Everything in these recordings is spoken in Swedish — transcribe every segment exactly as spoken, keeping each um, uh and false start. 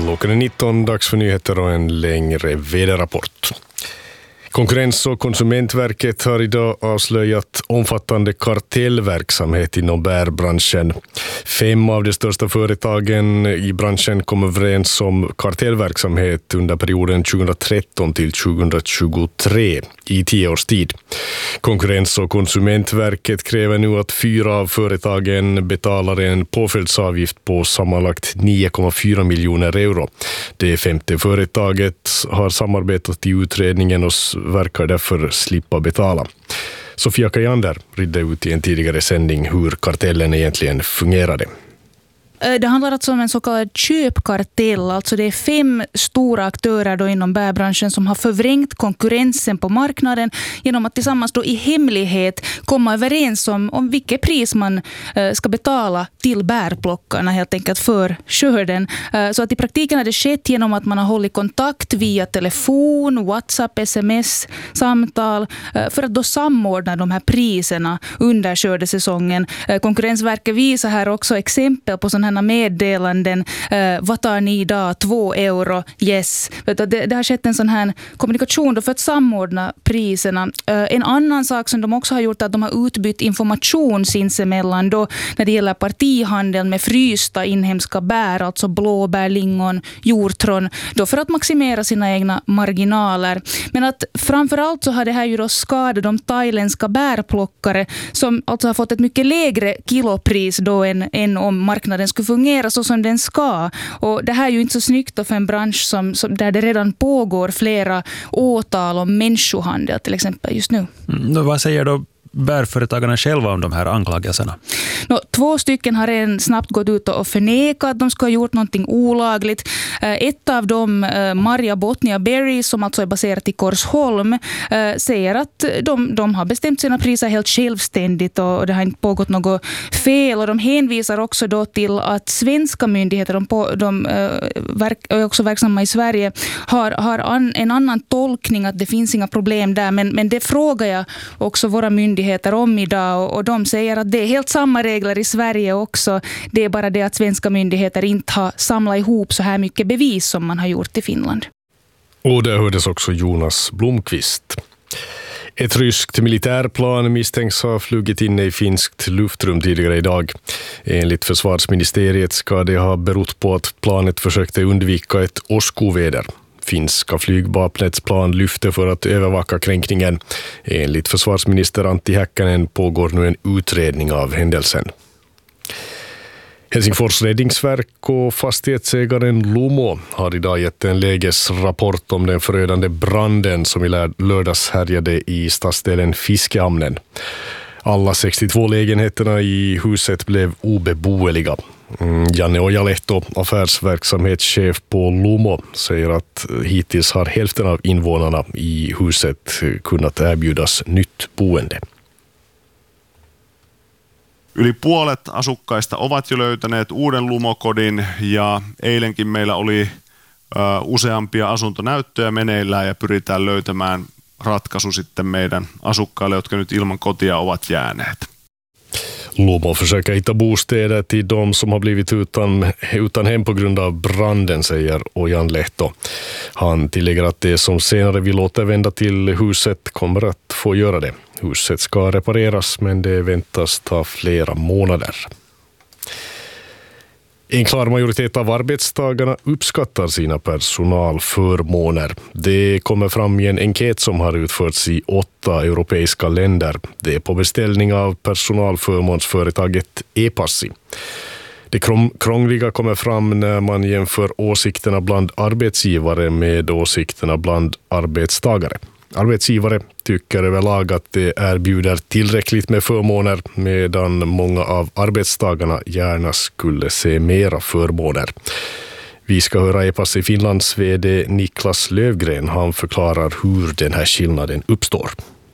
Klockan är nitton, dags för nyheter och en längre väderrapport. Konkurrens- och konsumentverket har idag avslöjat omfattande kartellverksamhet inom bärbranschen. Fem av de största företagen i branschen kom överens om kartellverksamhet under perioden tjugohundratretton till tjugohundratjugotre i tio års tid. Konkurrens- och konsumentverket kräver nu att fyra av företagen betalar en påföljdsavgift på sammanlagt nio komma fyra miljoner euro. Det femte företaget har samarbetat i utredningen och verkar därför slippa betala. Sofia Kajander ridde ut i en tidigare sändning hur kartellen egentligen fungerade. Det handlar alltså om en så kallad köpkartell, alltså det är fem stora aktörer då inom bärbranschen som har förvrängt konkurrensen på marknaden genom att tillsammans då i hemlighet komma överens om, om vilket pris man eh, ska betala till bärplockarna helt enkelt för skörden. Eh, så att i praktiken har det skett genom att man har hållit kontakt via telefon, WhatsApp, sms, samtal eh, för att då samordna de här priserna under skördesäsongen. Eh, Konkurrensverket visar här också exempel på sådana meddelanden. Eh, vad tar ni idag? Två euro? Yes. Det, det har skett en sån här kommunikation då för att samordna priserna. Eh, en annan sak som de också har gjort är att de har utbytt information sinsemellan då när det gäller partihandel med frysta inhemska bär, alltså blåbär, lingon, hjortron, då för att maximera sina egna marginaler. Men att framförallt så har det här ju då skadat de thailändska bärplockare som alltså har fått ett mycket lägre kilopris då än, än om marknaden skulle fungera så som den ska. Och det här är ju inte så snyggt för en bransch som, som, där det redan pågår flera åtal om människohandel till exempel just nu. Mm, vad säger då bärföretagarna själva om de här anklagelserna? Nå, två stycken har redan snabbt gått ut och förnekat att de ska ha gjort någonting olagligt. Ett av dem, Maria Botnia Berry, som alltså är baserat i Korsholm, säger att de, de har bestämt sina priser helt självständigt och det har inte pågått något fel. Och de hänvisar också då till att svenska myndigheter, de, på, de är också verksamma i Sverige, har, har an, en annan tolkning att det finns inga problem där. Men, men det frågar jag också våra myndigheter om idag och, och de säger att det är helt samma regler i Sverige också. Det är bara det att svenska myndigheter inte har samlat ihop så här mycket bevis som man har gjort i Finland. Och där hördes också Jonas Blomqvist. Ett ryskt militärplan misstänks ha flugit in i finskt luftrum tidigare idag. Enligt försvarsministeriet ska det ha berott på att planet försökte undvika ett åskoväder. Finska flygvapnets plan lyfte för att övervaka kränkningen. Enligt försvarsminister Antti Häkkänen pågår nu en utredning av händelsen. Helsingfors räddningsverk och fastighetsägaren Lumo har idag gett en lägesrapport om den förödande branden som i lördags härjade i stadsdelen Fiskehamnen. Alla sextiotvå lägenheterna i huset blev obeboeliga. Janne Ojalehto, affärsverksamhetschef på Lumo, säger att hittills har hälften av invånarna i huset kunnat erbjudas nytt boende. Yli puolet asukkaista ovat jo löytäneet uuden Lumokodin ja eilenkin meillä oli ö, useampia asuntonäyttöjä meneillään ja pyritään löytämään ratkaisu sitten meidän asukkaille, jotka nyt ilman kotia ovat jääneet. Lumo försöker hitta bostäder till de som har blivit utan, utan hem på grund av branden, säger Ojan Lehto. Han tillägger att det som senare vill återvända till huset kommer att få göra det. Huset ska repareras men det väntas ta flera månader. En klar majoritet av arbetstagarna uppskattar sina personalförmåner. Det kommer fram i en enkät som har utförts i åtta europeiska länder. Det är på beställning av personalförmånsföretaget E-Passi. Det krångliga kommer fram när man jämför åsikterna bland arbetsgivare med åsikterna bland arbetstagare. Arbetsgivare tycker överlag att det erbjuder tillräckligt med förmåner medan många av arbetstagarna gärna skulle se mera förmåner. Vi ska höra E-Passi Finlands vd Niklas Lövgren. Han förklarar hur den här skillnaden uppstår.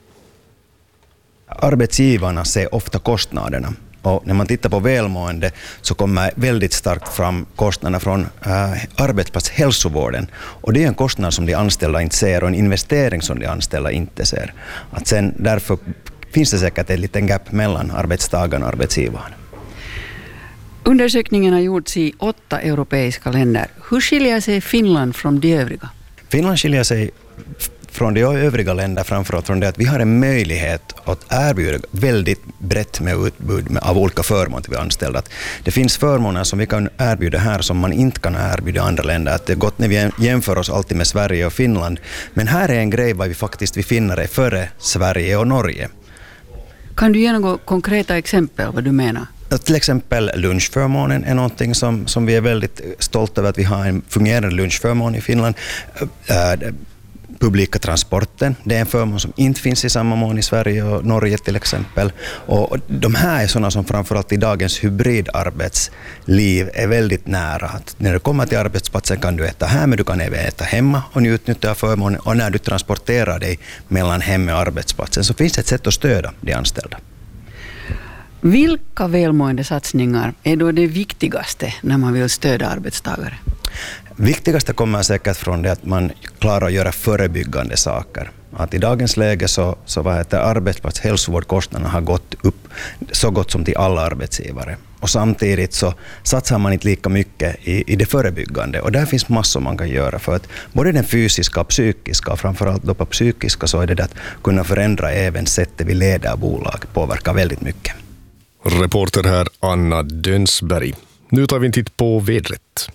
Arbetsgivarna ser ofta kostnaderna. Och när man tittar på välmående så kommer väldigt starkt fram kostnaderna från äh, arbetsplatshälsovården. Och det är en kostnad som de anställda inte ser och en investering som de anställda inte ser. Att sen, därför finns det säkert en liten gap mellan arbetstagarna och arbetsgivarna. Undersökningen har gjorts i åtta europeiska länder. Hur skiljer sig Finland från de övriga? Finland skiljer sig från de övriga länder framförallt från det att vi har en möjlighet att erbjuda väldigt brett med utbud av olika förmåner till vi anställda. Det finns förmåner som vi kan erbjuda här som man inte kan erbjuda i andra länder. Att det är gott när vi jämför oss alltid med Sverige och Finland. Men här är en grej vad vi faktiskt vi finner är före Sverige och Norge. Kan du ge några konkreta exempel vad du menar? Till exempel lunchförmånen är någonting som, som vi är väldigt stolta över att vi har en fungerande lunchförmån i Finland. Äh, publika transporten, det är en förmån som inte finns i samma mån i Sverige och Norge till exempel. Och de här är sådana som framförallt i dagens hybridarbetsliv är väldigt nära. Att när du kommer till arbetsplatsen kan du äta här, men du kan även äta hemma och njuta av förmånen. Och när du transporterar dig mellan hem och arbetsplatsen så finns det ett sätt att stödja de anställda. Vilka välmående satsningar är då det viktigaste när man vill stödja arbetstagare? Viktigaste kommer säkert från det att man klarar att göra förebyggande saker. Att i dagens läge så, så vad heter arbetsplatshälsovårdskostnaderna har gått upp så gott som till alla arbetsgivare. Och samtidigt så satsar man inte lika mycket i, i det förebyggande. Och där finns massor man kan göra för att både den fysiska och psykiska, och framförallt då på psykiska så är det att kunna förändra även sättet vi leder bolag påverkar väldigt mycket. Reporter här Anna Dönsberg. Nu tar vi en titt på vädret.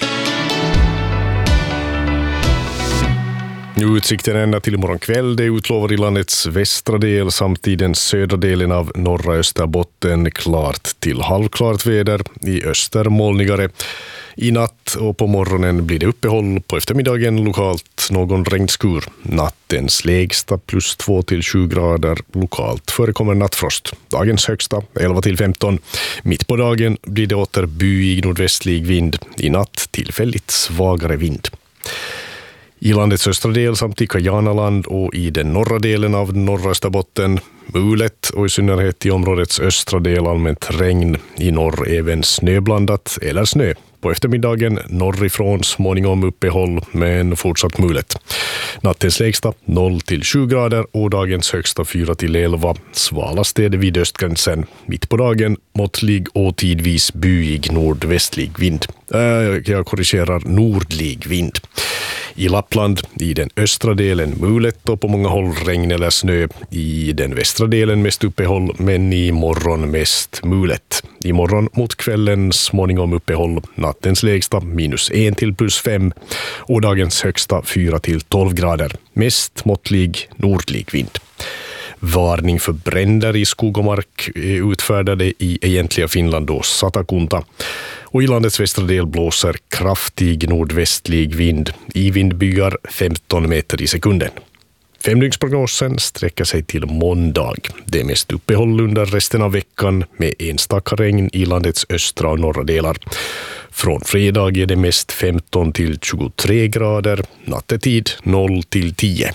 Utsikten ända till imorgon kväll, det är utlovad i landets västra del samt i den södra delen av norra Österbotten klart till halvklart väder, i öster molnigare. I natt och på morgonen blir det uppehåll, på eftermiddagen lokalt någon regnskur. Nattens lägsta plus två till sju grader, lokalt förekommer nattfrost. Dagens högsta elva till femton. Mitt på dagen blir det åter byig nordvästlig vind, i natt tillfälligt svagare vind. I landets östra del samt i Kajanaland och i den norra delen av norra Österbotten mulet och i synnerhet i områdets östra del allmänt regn, i norr även snöblandat eller snö. På eftermiddagen norrifrån småningom uppehåll men fortsatt mulet. Nattens lägsta noll till sju grader och dagens högsta fyra till elva. Svalast är det vid östgränsen. Mitt på dagen måttlig och tidvis byig nordvästlig vind. Äh, jag korrigerar nordlig vind. I Lappland, i den östra delen mulet och på många håll regn eller snö. I den västra delen mest uppehåll, men i morgon mest mulet. I morgon mot kvällen småningom uppehåll. Nattens lägsta minus en till plus fem och dagens högsta fyra till tolv grader. Mest måttlig nordlig vind. Varning för bränder i skog och mark är utfärdade i egentliga Finland och Satakunta. Och i landets västra del blåser kraftig nordvästlig vind. I vindbyar femton meter i sekunden. Femdygnsprognosen sträcker sig till måndag. Det är mest uppehåll under resten av veckan med enstaka regn i landets östra och norra delar. Från fredag är det mest femton till tjugotre grader, nattetid noll till tio.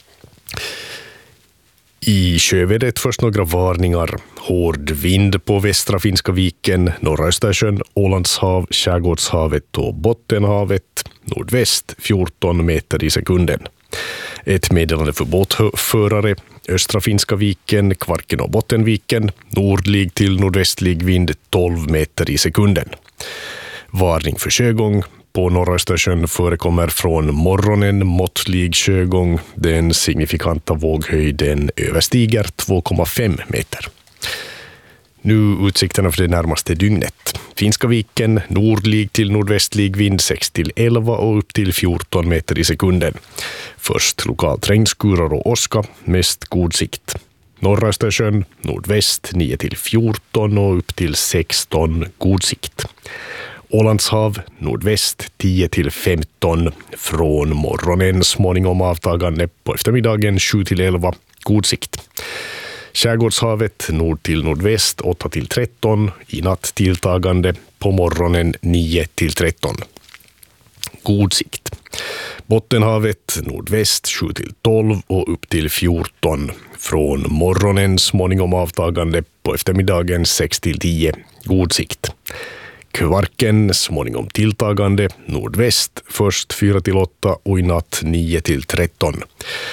I sjövädret först några varningar. Hård vind på västra Finska viken, norra Östersjön, Ålandshav, Skärgårdshavet och Bottenhavet. Nordväst fjorton meter i sekunden. Ett meddelande för båtförare. Östra Finska viken, Kvarken och Bottenviken. Nordlig till nordvästlig vind tolv meter i sekunden. Varning för sjögång. På norra Östersjön förekommer från morgonen måttlig sjögång. Den signifikanta våghöjden överstiger två komma fem meter. Nu utsikterna för det närmaste dygnet. Finska viken, nordlig till nordvästlig vind sex till elva och upp till fjorton meter i sekunden. Först lokalt regnskurar och åska, mest god sikt. Norra Östersjön, nordväst nio till fjorton och upp till sexton, god sikt. Ålandshav, nordväst tio till femton, från morgonen småningom avtagande, på eftermiddagen sju till elva, god sikt. Skärgårdshavet, nord till nordväst åtta till tretton, i natt tilltagande, på morgonen nio till tretton. God sikt. Bottenhavet, nordväst sju till tolv och upp till fjorton, från morgonen småningom avtagande, på eftermiddagen sex till tio, god sikt. Kvarken småningom tilltagande, nordväst först fyra till åtta och i natt nio till tretton.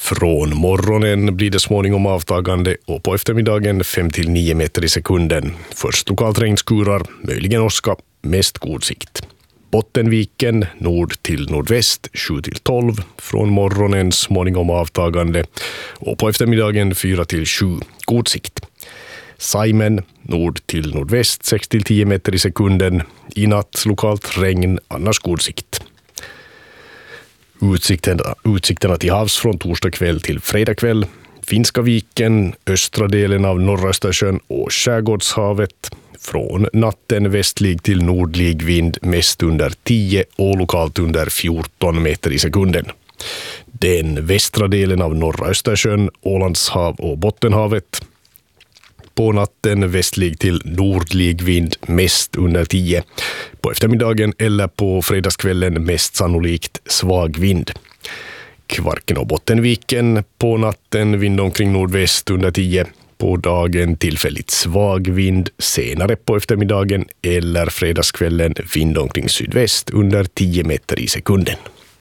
Från morgonen blir det småningom avtagande och på eftermiddagen fem till nio meter i sekunden. Först lokalt regnskurar, möjligen åska, mest god sikt. Bottenviken nord till nordväst sju till tolv, från morgonen småningom avtagande och på eftermiddagen fyra till sju, god sikt. Saimen nord till nordväst sex till tio meter i sekunden, i natt lokalt regn, annars god sikt. Utsikterna, utsikterna till havs från torsdag kväll till fredag kväll. Finska viken, östra delen av norra Östersjön och skärgårdshavet. Från natten västlig till nordlig vind, mest under tio och lokalt under fjorton meter i sekunden. Den västra delen av norra Östersjön, Ålandshav och Bottenhavet. På natten västlig till nordlig vind, mest under tio. På eftermiddagen eller på fredagskvällen mest sannolikt svag vind. Kvarken och Bottenviken, på natten vind omkring nordväst under tio. På dagen tillfälligt svag vind, senare på eftermiddagen eller fredagskvällen vind omkring sydväst under tio meter i sekunden.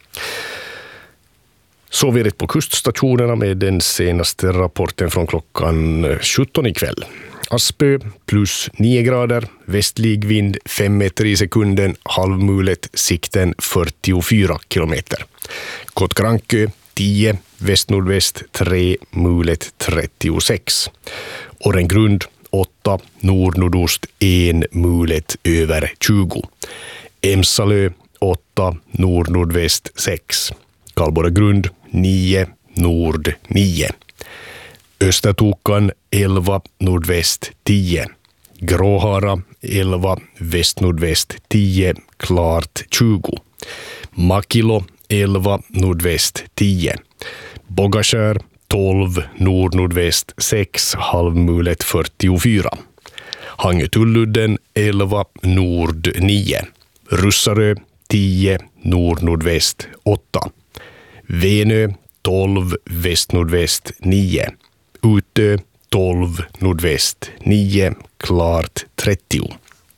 Så vi är på kuststationerna med den senaste rapporten från klockan sjutton ikväll. Aspö plus nio grader, västlig vind fem meter i sekunden, halvmulet, sikten fyrtiofyra kilometer. Kotkarankö tio, väst-nordväst tre, mulet trettiosex. Årengrund åtta, nord-nordost ett, mulet över tjugo. Emsalö åtta, nord-nordväst sex. Kalborregrund nio, nord nio. Östertokan elva, nordväst tio. Gråhara elva, väst-nordväst tio, klart tjugo. Makilo elva, nordväst tio. Bogaskär tolv, nord-nordväst sex, halvmulet fyrtiofyra. Hangötulludden elva, nord nio. Russarö tio, nord-nordväst åtta. Venö tolv, väst-nordväst nio. Utö tolv, nordväst nio, klart trettio.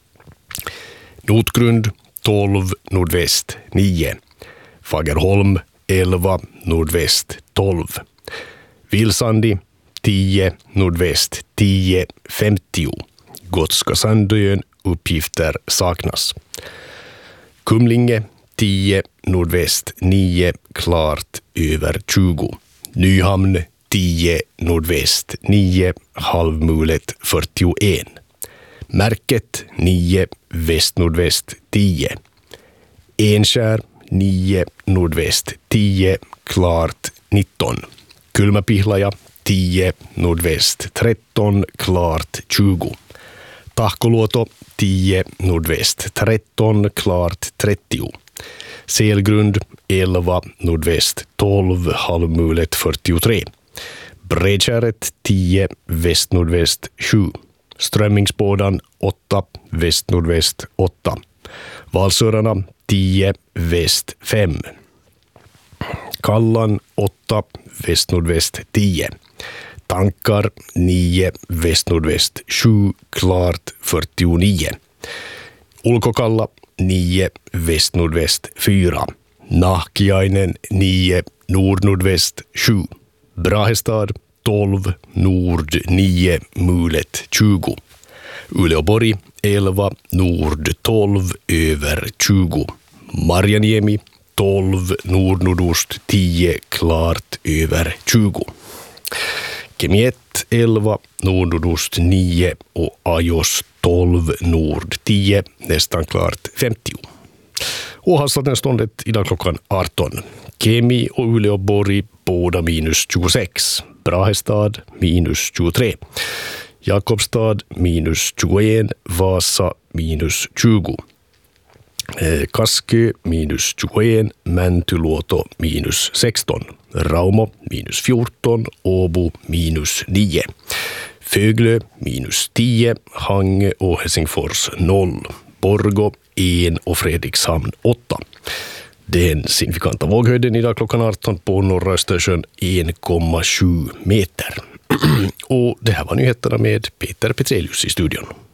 Notgrund tolv, nordväst nio. Fagerholm elva, nordväst tolv. Vilsandi tio, nordväst tio, femtio. Gotska Sandön, uppgifter saknas. Kumlinge tio, nordväst nio, klart över tjugo. Nyhamn tio, nordväst nio, halvmulet fyrtioen. Märket nio, väst-nordväst tio. Enskär nio, nordväst tio, klart nitton. Kylmäpihlaja tio, nordväst tretton, klart tjugo. Tahkoluoto tio, nordväst tretton, klart trettio. Selgrund elva, nordväst tolv, halvmulet fyrtiotre. Bredskäret tio, väst-nordväst sju. Strömmingsbådan åtta, väst-nordväst åtta. Valsörarna tio, väst fem. Kallan åtta, väst-nordväst tio. Tankar nio, väst-nordväst sju, klart fyrtionio. Ulkokalla nio, väst-nordväst fyra. Nahkiainen nio, nord-nordväst sju. Brahestad tolv, nord nio, mulet tjugo. Uleåborg elva, nord tolv, över tjugo. Marjaniemi tolv, nord-nordost tio, klart över tjugo. Kemiet elva, nord-nordost nio och Ajos tolv, nord tio, nästan klart femtio. Och havsvattenståndet idag klockan arton. Kemi och Uleåborg båda minus tjugosex. Brahestad minus tjugotre. Jakobstad minus tjugoen. Vasa minus tjugo. Eh, Kaskö minus tjugoen. Mäntyluoto minus sexton. Raumo minus fjorton. Åbo minus nio. Föglö minus tio. Hangö och Helsingfors noll. Borgå en och Fredrikshamn åtta. Den signifikanta våghöjden idag klockan arton på norra Östersjön en komma sju meter. Och det här var nyheterna med Peter Petrelius i studion.